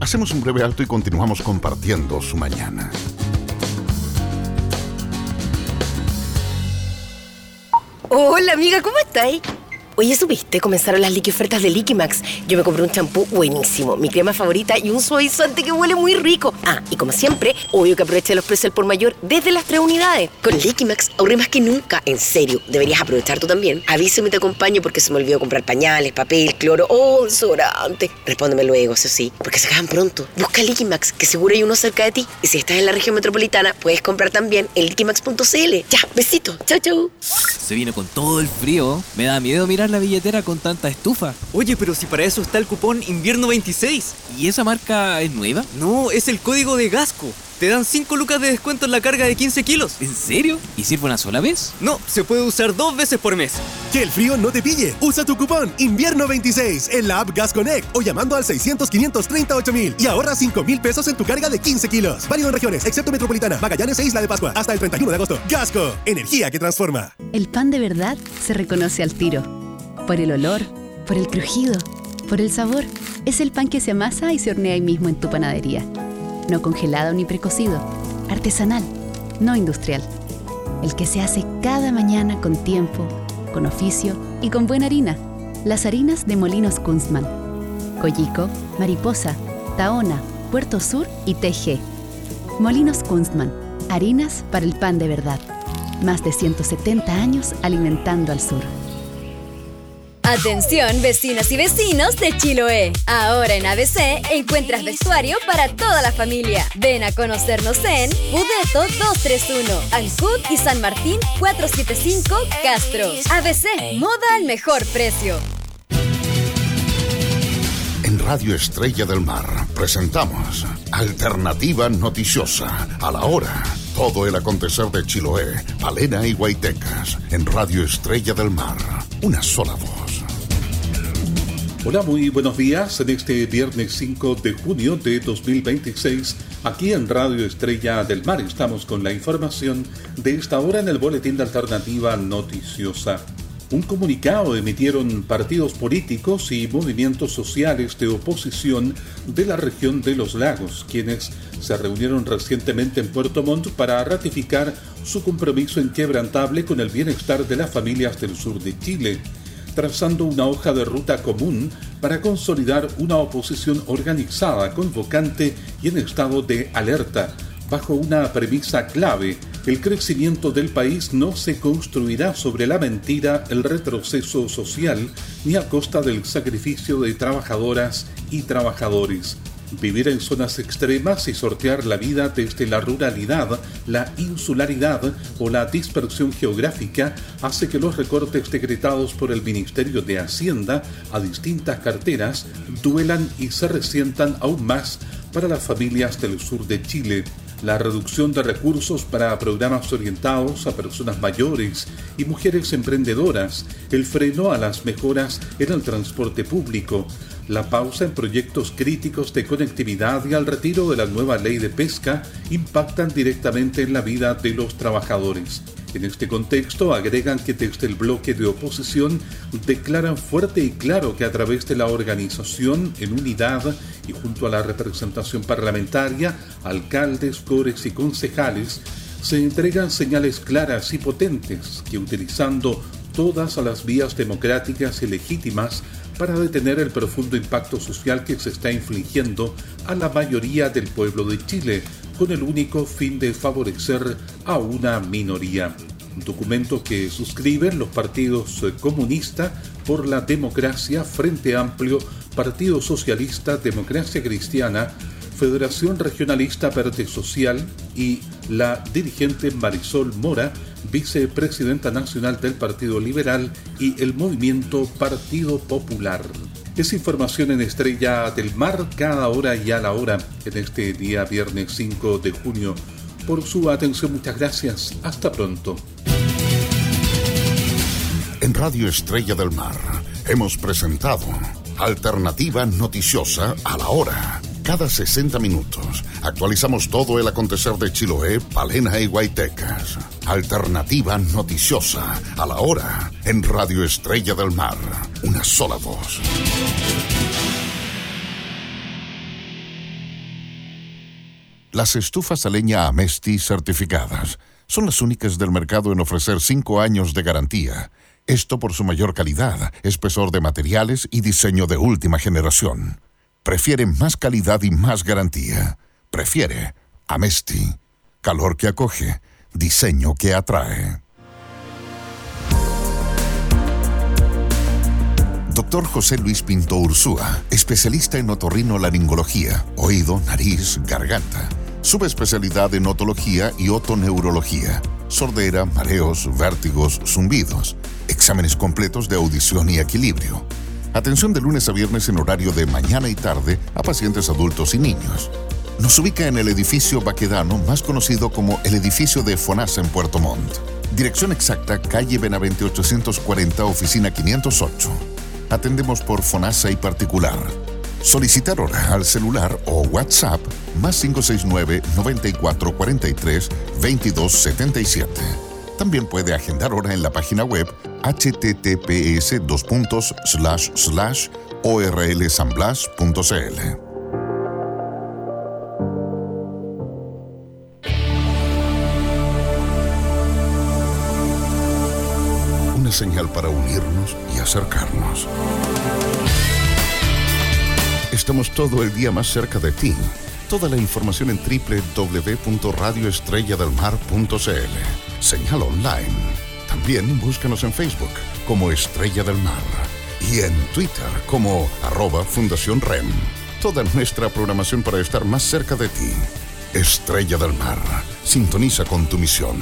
Hacemos un breve alto y continuamos compartiendo su mañana. Hola amiga, ¿cómo estáis? Oye, ¿supiste? Comenzaron las ofertas de Liquimax. Yo me compré un champú buenísimo, mi crema favorita y un suavizante que huele muy rico. Ah, y como siempre, obvio que aproveché los precios al por mayor desde las 3 unidades. Con Liquimax ahorré más que nunca. En serio, deberías aprovechar tú también. Avísame y te acompaño porque se me olvidó comprar pañales, papel, cloro o desodorante. Respóndeme luego, eso sí, porque se acaban pronto. Busca Liquimax, que seguro hay uno cerca de ti. Y si estás en la región metropolitana, puedes comprar también en liquimax.cl. Ya, besito. Chau, chau. Se vino con todo el frío. Me da miedo mirar la billetera con tanta estufa. Oye, pero si para eso está el cupón Invierno 26. ¿Y esa marca es nueva? No, es el código de Gasco. Te dan 5 lucas de descuento en la carga de 15 kilos. ¿En serio? ¿Y sirve una sola vez? No, se puede usar 2 veces por mes. Que el frío no te pille. Usa tu cupón Invierno 26 en la app Gas Connect o llamando al 600-538-000 y ahorra 5,000 pesos en tu carga de 15 kilos. Válido en regiones, excepto Metropolitana, Magallanes e Isla de Pascua. Hasta el 31 de agosto. Gasco, energía que transforma. El pan de verdad se reconoce al tiro. Por el olor, por el crujido, por el sabor. Es el pan que se amasa y se hornea ahí mismo en tu panadería. No congelado ni precocido. Artesanal, no industrial. El que se hace cada mañana con tiempo, con oficio y con buena harina. Las harinas de Molinos Kunstmann. Coyico, Mariposa, Tahona, Puerto Sur y TG. Molinos Kunstmann. Harinas para el pan de verdad. Más de 170 años alimentando al sur. Atención, vecinas y vecinos de Chiloé. Ahora en ABC encuentras vestuario para toda la familia. Ven a conocernos en Budeto 231, Ancud y San Martín 475, Castro. ABC, moda al mejor precio. En Radio Estrella del Mar presentamos Alternativa Noticiosa a la hora. Todo el acontecer de Chiloé, Palena y Guaitecas. En Radio Estrella del Mar, una sola voz. Hola, muy buenos días. En este viernes 5 de junio de 2026, aquí en Radio Estrella del Mar estamos con la información de esta hora en el boletín de Alternativa Noticiosa. Un comunicado emitieron partidos políticos y movimientos sociales de oposición de la región de Los Lagos, quienes se reunieron recientemente en Puerto Montt para ratificar su compromiso inquebrantable con el bienestar de las familias del sur de Chile, trazando una hoja de ruta común para consolidar una oposición organizada, convocante y en estado de alerta, bajo una premisa clave: el crecimiento del país no se construirá sobre la mentira, el retroceso social, ni a costa del sacrificio de trabajadoras y trabajadores. Vivir en zonas extremas y sortear la vida desde la ruralidad, la insularidad o la dispersión geográfica hace que los recortes decretados por el Ministerio de Hacienda a distintas carteras duelan y se resientan aún más para las familias del sur de Chile. La reducción de recursos para programas orientados a personas mayores y mujeres emprendedoras, el freno a las mejoras en el transporte público, la pausa en proyectos críticos de conectividad y al retiro de la nueva ley de pesca impactan directamente en la vida de los trabajadores. En este contexto, agregan que desde el bloque de oposición declaran fuerte y claro que a través de la organización en unidad y junto a la representación parlamentaria, alcaldes, cores y concejales, se entregan señales claras y potentes que, utilizando todas las vías democráticas y legítimas para detener el profundo impacto social que se está infligiendo a la mayoría del pueblo de Chile, con el único fin de favorecer a una minoría. Un documento que suscriben los partidos Comunista, Por la Democracia, Frente Amplio, Partido Socialista, Democracia Cristiana, Federación Regionalista Verde Social y la dirigente Marisol Mora, vicepresidenta nacional del Partido Liberal y el movimiento Partido Popular. Es información en Estrella del Mar cada hora y a la hora en este día viernes 5 de junio. Por su atención, muchas gracias. Hasta pronto. En Radio Estrella del Mar hemos presentado Alternativa Noticiosa a la hora. Cada 60 minutos actualizamos todo el acontecer de Chiloé, Palena y Guaitecas. Alternativa Noticiosa a la hora en Radio Estrella del Mar. Una sola voz. Las estufas a leña Amesti certificadas son las únicas del mercado en ofrecer 5 años de garantía. Esto por su mayor calidad, espesor de materiales y diseño de última generación. Prefiere más calidad y más garantía. Prefiere Amesti. Calor que acoge, diseño que atrae. Dr. José Luis Pinto Ursúa, especialista en otorrinolaringología, oído, nariz, garganta. Subespecialidad en otología y otoneurología. Sordera, mareos, vértigos, zumbidos. Exámenes completos de audición y equilibrio. Atención de lunes a viernes en horario de mañana y tarde a pacientes adultos y niños. Nos ubica en el edificio Baquedano, más conocido como el edificio de FONASA en Puerto Montt. Dirección exacta, calle Benavente 840, oficina 508. Atendemos por FONASA y particular. Solicitar hora al celular o WhatsApp más 569-9443-2277. También puede agendar hora en la página web https://orlsanblas.cl. Una señal para unirnos y acercarnos. Estamos todo el día más cerca de ti. Toda la información en www.radioestrelladelmar.cl. Señal online. También búscanos en Facebook como Estrella del Mar y en Twitter como @Fundación REM. Toda nuestra programación para estar más cerca de ti. Estrella del Mar. Sintoniza con tu misión.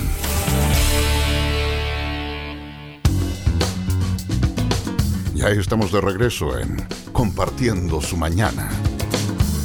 Ya estamos de regreso en Compartiendo su Mañana.